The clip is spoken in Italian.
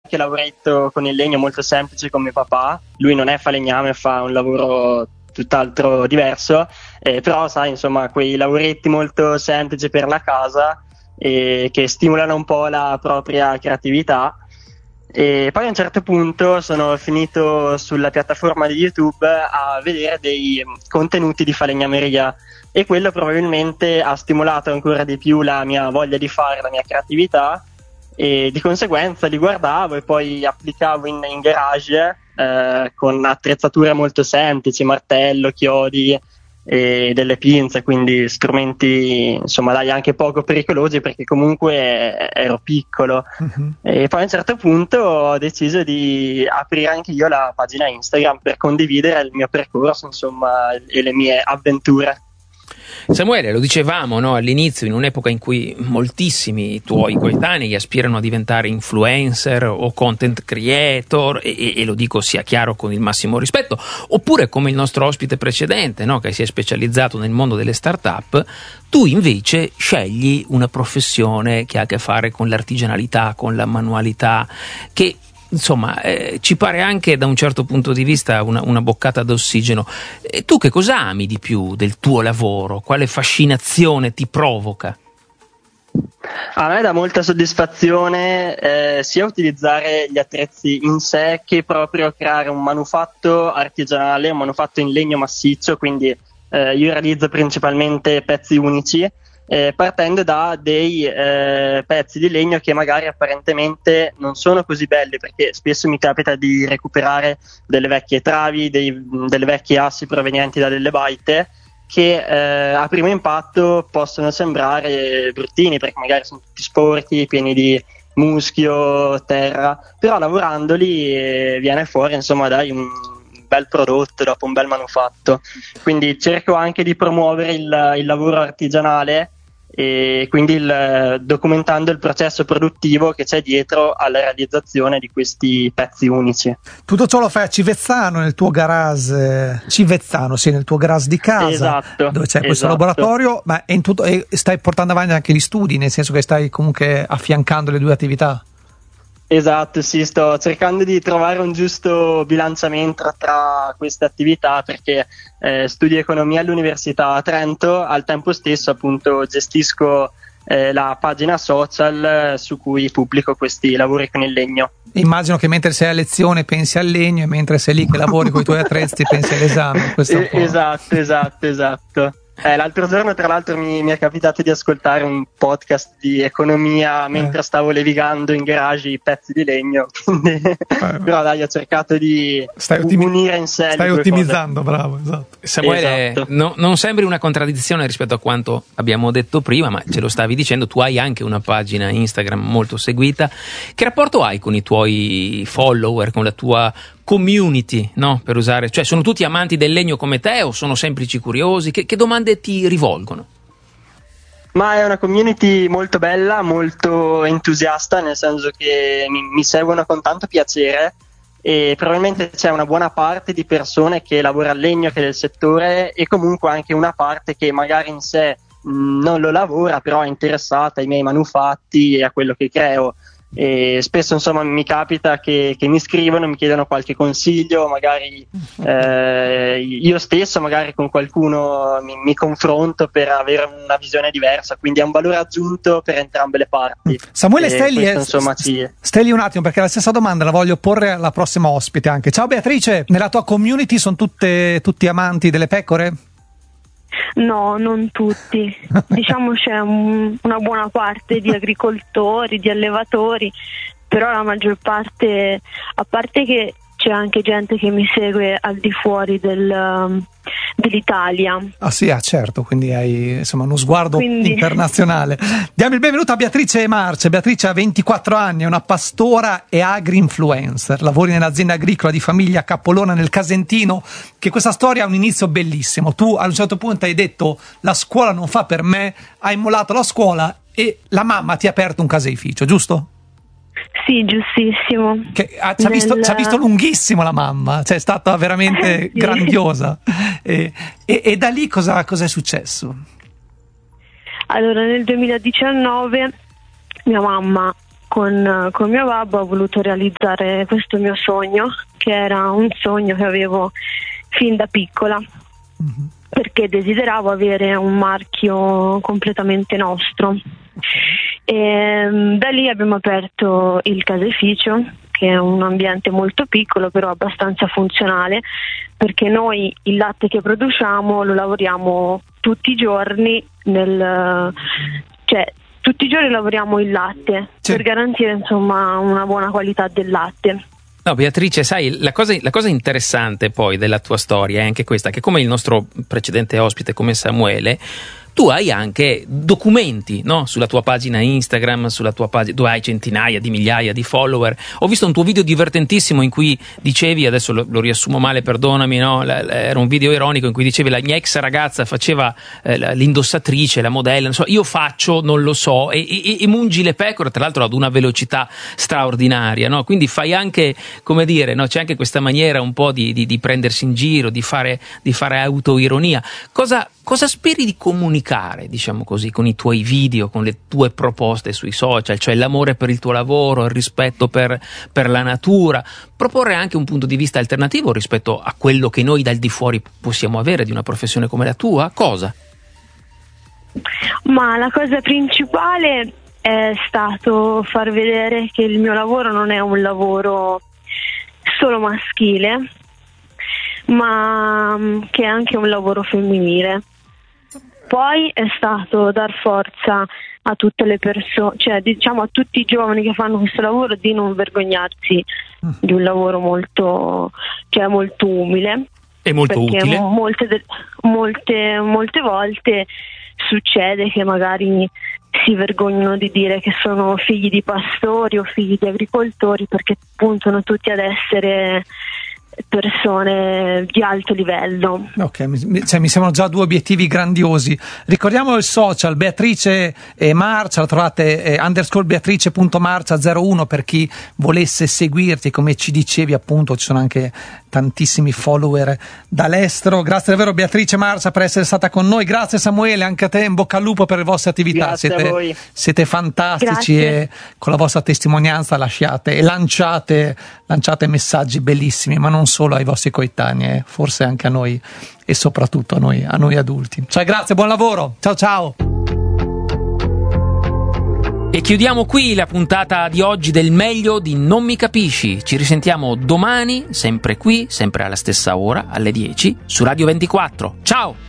qualche lavoretto con il legno molto semplice con mio papà. Lui non è falegname, fa un lavoro tutt'altro diverso, però sai, insomma, quei lavoretti molto semplici per la casa che stimolano un po' la propria creatività. E poi a un certo punto sono finito sulla piattaforma di YouTube a vedere dei contenuti di falegnameria, e quello probabilmente ha stimolato ancora di più la mia voglia di fare, la mia creatività, e di conseguenza li guardavo e poi applicavo in garage con attrezzature molto semplici, martello, chiodi e delle pinze, quindi strumenti, insomma, dai, anche poco pericolosi, perché comunque ero piccolo. E poi a un certo punto ho deciso di aprire anche io la pagina Instagram per condividere il mio percorso, insomma, e le mie avventure. Samuele, lo dicevamo, no, all'inizio, in un'epoca in cui moltissimi tuoi coetanei aspirano a diventare influencer o content creator, e lo dico sia chiaro con il massimo rispetto, oppure come il nostro ospite precedente, no, che si è specializzato nel mondo delle start-up, tu invece scegli una professione che ha a che fare con l'artigianalità, con la manualità, che insomma ci pare anche da un certo punto di vista una boccata d'ossigeno. Tu che cosa ami di più del tuo lavoro? Quale fascinazione ti provoca? A me dà molta soddisfazione sia utilizzare gli attrezzi in sé, che proprio creare un manufatto artigianale, un manufatto in legno massiccio. Quindi io realizzo principalmente pezzi unici, partendo da dei pezzi di legno che magari apparentemente non sono così belli, perché spesso mi capita di recuperare delle vecchie travi, delle vecchie assi provenienti da delle baite, che a primo impatto possono sembrare bruttini, perché magari sono tutti sporchi, pieni di muschio, terra, però lavorandoli viene fuori, insomma, dai, un bel prodotto dopo un bel manufatto. Quindi cerco anche di promuovere il lavoro artigianale, e quindi documentando il processo produttivo che c'è dietro alla realizzazione di questi pezzi unici. Tutto ciò lo fai a Civezzano, nel tuo garage, Civezzano, sì, nel tuo garage di casa, esatto, dove c'è questo laboratorio, ma è in tutto, e stai portando avanti anche gli studi, nel senso che stai comunque affiancando le due attività. Esatto, sì, sto cercando di trovare un giusto bilanciamento tra queste attività, perché studio economia all'Università a Trento, al tempo stesso appunto gestisco la pagina social su cui pubblico questi lavori con il legno. Immagino che mentre sei a lezione pensi al legno, e mentre sei lì che lavori con i tuoi attrezzi pensi all'esame. Esatto. L'altro giorno, tra l'altro, mi è capitato di ascoltare un podcast di economia mentre stavo levigando in garage i pezzi di legno. Però dai, ho cercato di unire in sé. Stai ottimizzando, bravo, esatto. Samuele, esatto. Non sembri una contraddizione rispetto a quanto abbiamo detto prima, ma ce lo stavi dicendo, tu hai anche una pagina Instagram molto seguita. Che rapporto hai con i tuoi follower, con la tua community, no? Per usare, cioè, sono tutti amanti del legno come te o sono semplici curiosi? Che domande ti rivolgono? Ma è una community molto bella, molto entusiasta, nel senso che mi seguono con tanto piacere, e probabilmente c'è una buona parte di persone che lavora al legno, che è del settore, e comunque anche una parte che magari in sé non lo lavora, però è interessata ai miei manufatti e a quello che creo. E spesso, insomma, mi capita che mi scrivono, mi chiedono qualche consiglio, magari io stesso magari con qualcuno mi confronto per avere una visione diversa, quindi è un valore aggiunto per entrambe le parti. Samuele, stai lì un attimo, perché la stessa domanda la voglio porre alla prossima ospite anche. Ciao Beatrice, nella tua community sono tutti amanti delle pecore? No, non tutti. Diciamo c'è una buona parte di agricoltori, di allevatori, però la maggior parte, a parte che c'è anche gente che mi segue al di fuori dell'Italia. Ah sì, certo, quindi hai insomma uno sguardo internazionale. Diamo il benvenuto a Beatrice Marce. Beatrice ha 24 anni, è una pastora e agri-influencer, lavori nell'azienda agricola di famiglia Capolona nel Casentino, che questa storia ha un inizio bellissimo. Tu a un certo punto hai detto: la scuola non fa per me, hai mollato la scuola e la mamma ti ha aperto un caseificio, giusto? Sì, giustissimo. Ci ha visto lunghissimo la mamma, cioè è stata veramente sì, grandiosa. E da lì cosa è successo? Allora, nel 2019 mia mamma con mio babbo ho voluto realizzare questo mio sogno, che era un sogno che avevo fin da piccola, perché desideravo avere un marchio completamente nostro. E da lì abbiamo aperto il caseificio, che è un ambiente molto piccolo però abbastanza funzionale, perché noi il latte che produciamo lo lavoriamo tutti i giorni tutti i giorni lavoriamo il latte, sì, per garantire insomma una buona qualità del latte. No, Beatrice, sai, la cosa interessante poi della tua storia è anche questa, che come il nostro precedente ospite, come Samuele, tu hai anche documenti, no? Sulla tua pagina Instagram, sulla tua pagina, tu hai centinaia di migliaia di follower. Ho visto un tuo video divertentissimo in cui dicevi, adesso lo riassumo male, perdonami, no? Era un video ironico in cui dicevi la mia ex ragazza faceva l'indossatrice, la modella, non so, io faccio, non lo so, e mungi le pecore, tra l'altro ad una velocità straordinaria, no? Quindi fai anche, come dire, no? C'è anche questa maniera un po' di prendersi in giro, di fare autoironia. Cosa speri di comunicare, diciamo così, con i tuoi video, con le tue proposte sui social, cioè l'amore per il tuo lavoro, il rispetto per la natura, proporre anche un punto di vista alternativo rispetto a quello che noi dal di fuori possiamo avere di una professione come la tua? Cosa? Ma la cosa principale è stato far vedere che il mio lavoro non è un lavoro solo maschile, ma che è anche un lavoro femminile. Poi è stato dar forza a tutte le persone, cioè diciamo a tutti i giovani che fanno questo lavoro, di non vergognarsi di un lavoro molto umile e molto utile. Molte volte succede che magari si vergognano di dire che sono figli di pastori o figli di agricoltori, perché puntano tutti ad essere persone di alto livello. Ok, mi sembrano già due obiettivi grandiosi. Ricordiamo il social Beatrice e Marcia, la trovate _Beatrice.marcia01 per chi volesse seguirti, come ci dicevi appunto ci sono anche tantissimi follower dall'estero. Grazie davvero Beatrice e Marcia per essere stata con noi, grazie Samuele, anche a te, in bocca al lupo per le vostre attività. Grazie a voi. Siete fantastici. Grazie. E con la vostra testimonianza lanciate messaggi bellissimi, ma non solo ai vostri coetanei, forse anche a noi e soprattutto a noi adulti. Cioè, grazie, buon lavoro, ciao. E chiudiamo qui la puntata di oggi del Meglio di Non mi capisci. Ci risentiamo domani, sempre qui, sempre alla stessa ora, alle 10, su Radio 24. Ciao!